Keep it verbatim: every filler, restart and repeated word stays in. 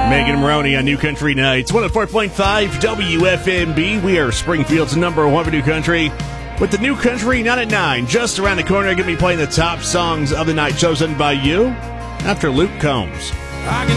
Megan Maroney on New Country Nights. one oh four point five W F M B. We are Springfield's number one for New Country. With the New Country Not at nine. Just around the corner, going to be playing the top songs of the night chosen by you after Luke Combs. I can